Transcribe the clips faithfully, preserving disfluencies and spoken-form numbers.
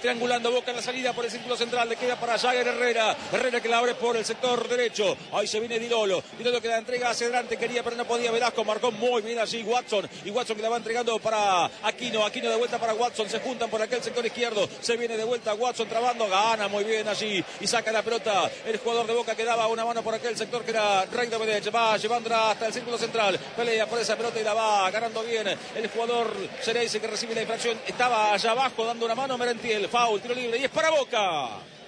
triangulando Boca en la salida por el círculo central, le queda para Jagger Herrera, Herrera que la abre por el sector derecho, ahí se viene Di Lolo, Di Lolo que la entrega hacia adelante, quería pero no podía, Velasco marcó muy bien allí Watson, y Watson que la va entregando para Aquino, Aquino de vuelta para Watson, se juntan por aquel sector izquierdo, se viene de vuelta Watson trabando, gana muy bien allí, y saca la pelota, el jugador de Boca que daba una mano por aquel sector que era Rey Domenech, va llevándola hasta el círculo central, pelea por esa pelota y la va ganando bien, el jugador Cereise que recibe la infracción, estaba allá abajo dando una mano Merentiel, foul, tiro libre, y es para Boca.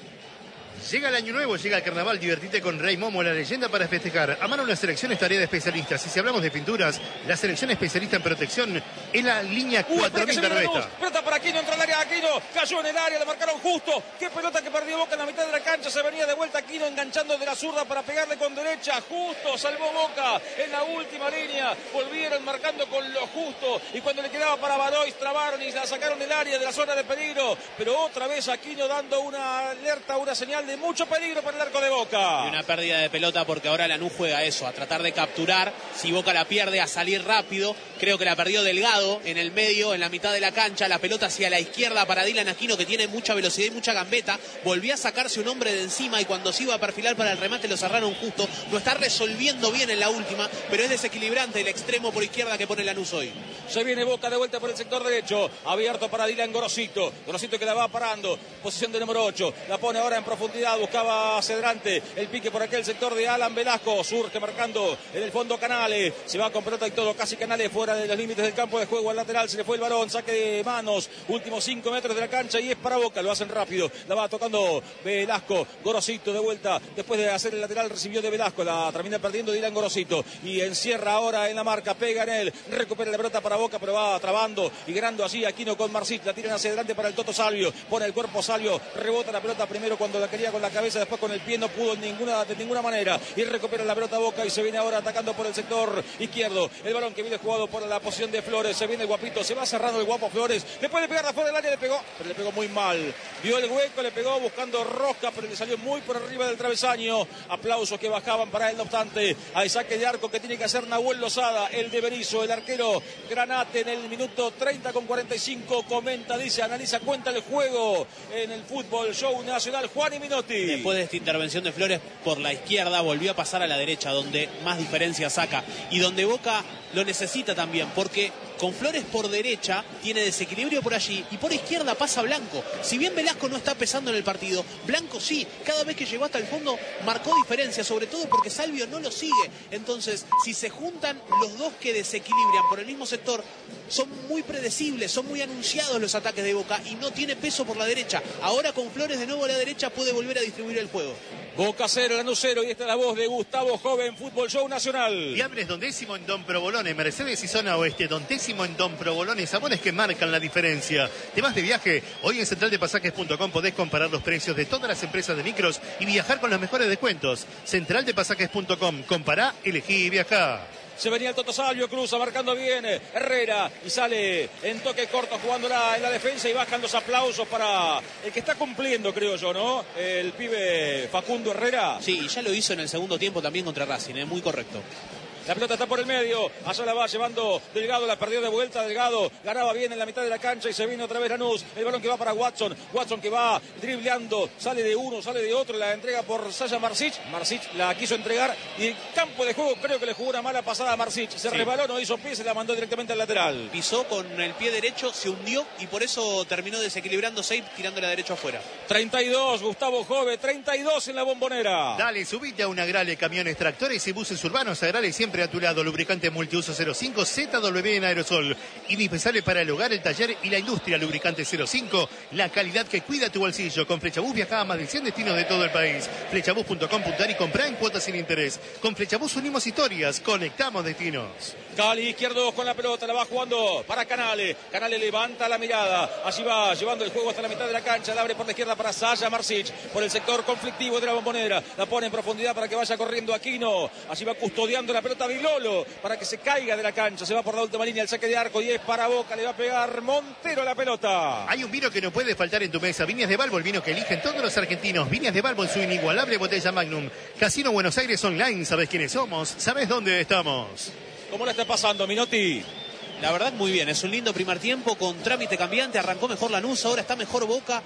Llega el año nuevo, llega el carnaval, divertite con Rey Momo, la leyenda para festejar. A mano una selección es tarea de especialistas. Y si hablamos de pinturas, la selección especialista en protección es la línea cuatro mil de Revesta. Pelota para Aquino, entra al área Aquino, cayó en el área, le marcaron justo. Qué pelota que perdió Boca en la mitad de la cancha, se venía de vuelta Aquino enganchando de la zurda para pegarle con derecha. Justo, salvó Boca en la última línea. Volvieron marcando con lo justo. Y cuando le quedaba para Barois, trabaron y la sacaron del área, de la zona de peligro. Pero otra vez Aquino dando una alerta, una señal de mucho peligro para el arco de Boca. Y una pérdida de pelota porque ahora Lanús juega eso, a tratar de capturar. Si Boca la pierde, a salir rápido. Creo que la perdió Delgado en el medio, en la mitad de la cancha. La pelota hacia la izquierda para Dylan Aquino, que tiene mucha velocidad y mucha gambeta. Volvió a sacarse un hombre de encima y cuando se iba a perfilar para el remate lo cerraron justo. Lo está resolviendo bien en la última, pero es desequilibrante el extremo por izquierda que pone Lanús hoy. Se viene Boca de vuelta por el sector derecho, abierto para Dylan Gorosito. Gorosito que la va parando, posición de número ocho. La pone ahora en profundidad, buscaba hacia adelante el pique por aquel sector de Alan Velasco. Surge marcando en el fondo Canales. Se va con pelota y todo, casi Canales fuera de los límites del campo de juego. Al lateral se le fue el balón, saque de manos, últimos cinco metros de la cancha y es para Boca. Lo hacen rápido, la va tocando Velasco. Gorosito de vuelta, después de hacer el lateral recibió de Velasco, la termina perdiendo Dylan Gorosito y encierra ahora en la marca, pega en él, recupera la pelota para Boca, pero va trabando y ganando así Aquino con Marcit. La tiran hacia adelante para el Toto Salvio, pone el cuerpo Salvio, rebota la pelota primero cuando la quería con la cabeza, después con el pie no pudo en ninguna, de ninguna manera y recupera la pelota Boca y se viene ahora atacando por el sector izquierdo. El balón que viene jugado por la posición de Flores, se viene el guapito, se va cerrando el guapo Flores, le puede pegar de afuera del área, le pegó, pero le pegó muy mal. Vio el hueco, le pegó buscando rosca, pero le salió muy por arriba del travesaño. Aplausos que bajaban para él, no obstante. Hay saque de arco que tiene que hacer Nahuel Lozada, el de Berizzo, el arquero Granate en el minuto treinta con cuarenta y cinco. Comenta, dice, analiza, cuenta el juego en el fútbol show nacional. Juan y Minotti. Después de esta intervención de Flores por la izquierda, volvió a pasar a la derecha, donde más diferencia saca y donde Boca lo necesita también, porque con Flores por derecha tiene desequilibrio por allí y por izquierda pasa Blanco. Si bien Velasco no está pesando en el partido, Blanco sí, cada vez que llegó hasta el fondo marcó diferencia, sobre todo porque Salvio no lo sigue. Entonces, si se juntan los dos que desequilibran por el mismo sector, son muy predecibles, son muy anunciados los ataques de Boca y no tiene peso por la derecha. Ahora con Flores de nuevo a la derecha puede volver a distribuir el juego. Boca cero, Lanús cero, y esta es la voz de Gustavo Joven, Fútbol Show Nacional. Fiambres Don Décimo en Don Provolone, Mercedes y Zona Oeste. Don Décimo en Don Provolone, sabores que marcan la diferencia. ¿Te vas de viaje? Hoy en central de pasajes punto com podés comparar los precios de todas las empresas de micros y viajar con los mejores descuentos. central de pasajes punto com, compará, elegí y viajá. Se venía el Toto Salvio, cruza marcando bien Herrera y sale en toque corto jugándola en la defensa y bajan los aplausos para el que está cumpliendo, creo yo, ¿no? El pibe Facundo Herrera. Sí, y ya lo hizo en el segundo tiempo también contra Racing, es muy correcto. La pelota está por el medio, allá la va llevando Delgado, la perdió de vuelta Delgado, ganaba bien en la mitad de la cancha y se vino otra vez Lanús, el balón que va para Watson, Watson que va dribleando, sale de uno, sale de otro, la entrega por Sasha Marcich, Marcich la quiso entregar y en campo de juego creo que le jugó una mala pasada a Marcich, se sí. resbaló, no hizo pie, se la mandó directamente al lateral. Pisó con el pie derecho, se hundió y por eso terminó desequilibrándose y tirando la derecha afuera. treinta y dos, Gustavo Jove, treinta y dos en la Bombonera. Dale, subite a una Agrale, camiones, tractores y buses urbanos, Agrale siempre a tu lado, lubricante multiuso cero cinco, Z W en aerosol, indispensable para el hogar, el taller y la industria, lubricante cero cinco, la calidad que cuida tu bolsillo. Con Flechabús viaja a más de cien destinos de todo el país. Flechabús punto com punto ar y comprá en cuotas sin interés. Con Flechabús unimos historias, conectamos destinos. Cali izquierdo con la pelota, la va jugando para Canale. Canale levanta la mirada, allí va llevando el juego hasta la mitad de la cancha, la abre por la izquierda para Sasha Marcich, por el sector conflictivo de la Bombonera, la pone en profundidad para que vaya corriendo Aquino, allí va custodiando la pelota Di Lolo para que se caiga de la cancha, se va por la última línea el saque de arco y es para Boca, le va a pegar Montero la pelota. Hay un vino que no puede faltar en tu mesa, Viñas de Balbo, el vino que eligen todos los argentinos. Viñas de Balbo en su inigualable botella Magnum. Casino Buenos Aires Online, ¿sabes quiénes somos? ¿Sabes dónde estamos? ¿Cómo la está pasando, Minotti? La verdad muy bien, es un lindo primer tiempo con trámite cambiante, arrancó mejor Lanús, ahora está mejor Boca.